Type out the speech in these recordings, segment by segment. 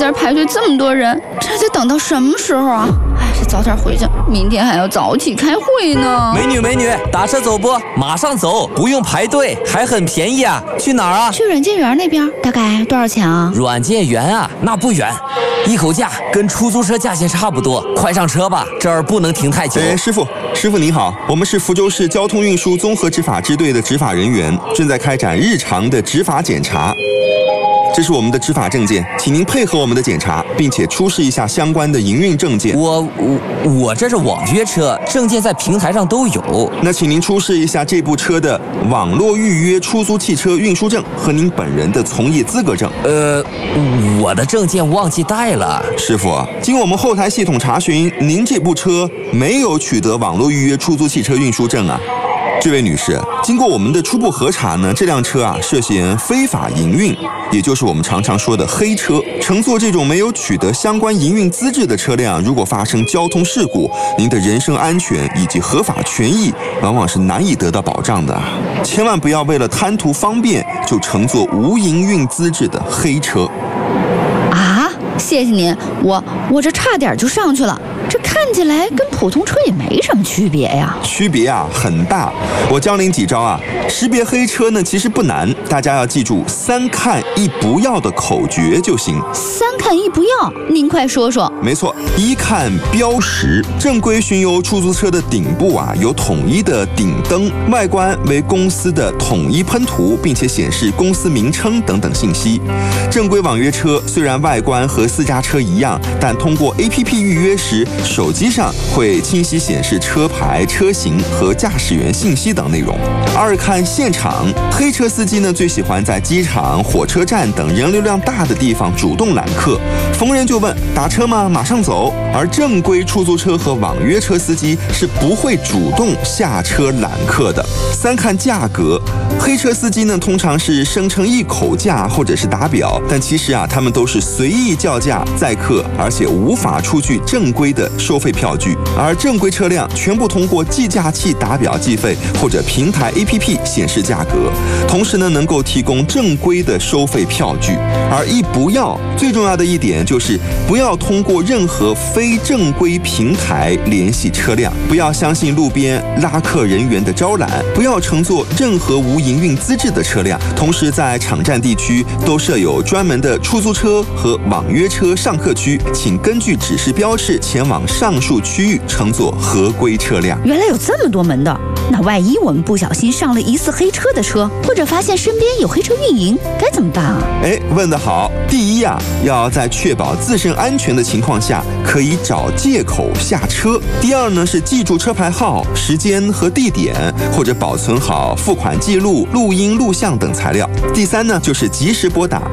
在这排队这么多人，这得等到什么时候啊？哎，这早点回去，明天还要早起开会呢。 美女，打车走不？马上走，不用排队，还很便宜啊！去哪儿啊？ 去软件园那边，大概多少钱啊？ 软件园啊，那不远，一口价跟出租车价钱差不多。快上车吧，这儿不能停太久。 师傅您好，我们是福州市交通运输综合执法支队的执法人员，正在开展日常的执法检查。这是我们的执法证件，请您配合我们的检查，并且出示一下相关的营运证件。 我这是网约车，证件在平台上都有。 那请您出示一下这部车的网络预约出租汽车运输证和您本人的从业资格证。 我的证件忘记带了。 师傅，经我们后台系统查询，您这部车没有取得网络预约出租汽车运输证啊。这位女士，经过我们的初步核查呢，这辆车啊涉嫌非法营运，也就是我们常常说的黑车。乘坐这种没有取得相关营运资质的车辆，如果发生交通事故，您的人身安全以及合法权益往往是难以得到保障的。千万不要为了贪图方便就乘坐无营运资质的黑车。 啊，谢谢您，我这差点就上去了。这看起来跟普通车也没什么区别呀。 区别啊很大，我教您几招啊。识别黑车呢其实不难，大家要记住3看1不要的口诀就行。 3看1不要，您快说说。 没错，1看标识。正规巡游出租车的顶部啊有统一的顶灯，外观为公司的统一喷涂，并且显示公司名称等等信息。正规网约车虽然外观和私家车一样，但通过 APP 预约时，手机上会清晰显示车牌、车型和驾驶员信息等内容。2看现场，黑车司机呢最喜欢在机场、火车站等人流量大的地方主动揽客，逢人就问打车吗？马上走。而正规出租车和网约车司机是不会主动下车揽客的。3看价格，黑车司机呢通常是声称一口价或者是打表，但其实啊他们都是随意叫价载客，而且无法出具正规的收费票据。而正规车辆全部通过计价器打表计费，或者平台 APP 显示价格，同时呢能够提供正规的收费票据。而1不要最重要的一点就是不要通过任何非正规平台联系车辆，不要相信路边拉客人员的招揽，不要乘坐任何无营运资质的车辆。同时在场站地区都设有专门的出租车和网约车上客区，请根据指示标示前往上述区域乘坐合规车辆。 原来有这么多门的，那万一我们不小心上了疑似黑车的车，或者发现身边有黑车运营，该怎么办啊？ 问得好。第一啊，要在确保自身安全的情况下，可以找借口下车。第二呢，是记住车牌号、时间和地点，或者保存好付款记录、录音、录像等材料。第三呢，就是及时拨打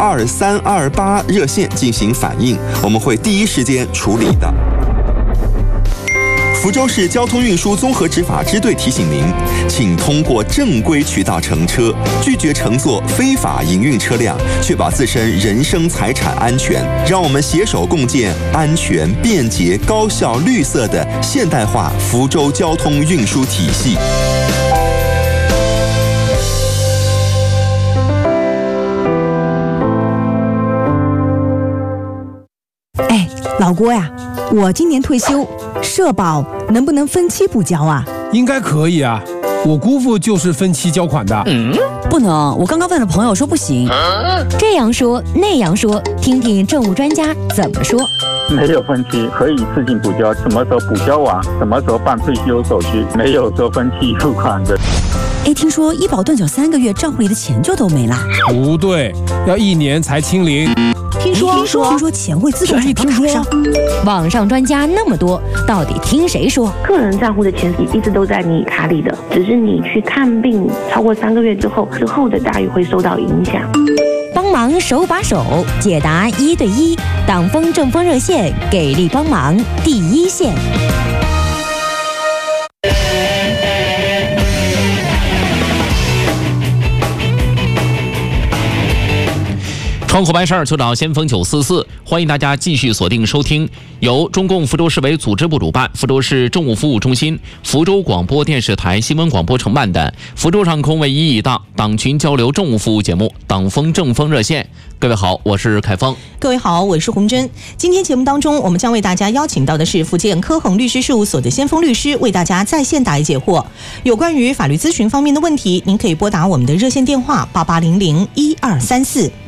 12328热线进行反映，我们会第一时间处理的。福州市交通运输综合执法支队提醒您，请通过正规渠道乘车，拒绝乘坐非法营运车辆，确保自身人身财产安全。让我们携手共建安全、便捷、高效、绿色的现代化福州交通运输体系。 老郭呀，我今年退休，社保能不能分期补交啊？ 应该可以啊，我姑父就是分期交款的。 不能，我刚刚问了朋友说不行。 这样说那样说，听听政务专家怎么说。 没有分期，可以自行补交，什么时候补交完，什么时候办退休手续，没有说分期付款的。 听说医保断缴3个月，账户里的钱就都没啦？ 不对，要1年才清零。 听说钱会自动转到卡上。 网上专家那么多，到底听谁说？ 个人账户的钱一直都在你卡里的，只是你去看病超过3个月之后的待遇会受到影响。 帮忙手把手解答1对1，党风政风热线，给力帮忙第一线。 窗口办事儿就找先锋944，欢迎大家继续锁定收听由中共福州市委组织部主办、福州市政务服务中心、福州广播电视台新闻广播承办的福州上空为1亿档党群交流政务服务节目《党风政风热线》。各位好，我是凯峰。 各位好，我是洪珍。今天节目当中，我们将为大家邀请到的是福建科恒律师事务所的先锋律师，为大家在线答疑解惑。有关于法律咨询方面的问题，您可以拨打我们的热线电话88001234。